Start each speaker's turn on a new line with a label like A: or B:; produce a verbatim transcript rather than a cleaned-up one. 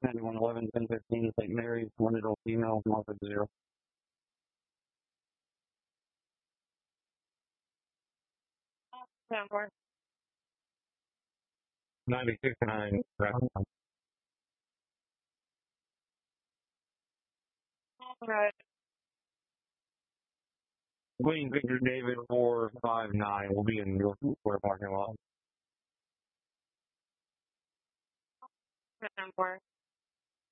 A: ninety-one eleven, ten fifteen, Saint Mary's, one year old female, Martha zero.
B: ten four.
A: ninety-six nine.
B: Right.
A: Queen Victor David four five nine will be in your Square parking lot.
B: ten four.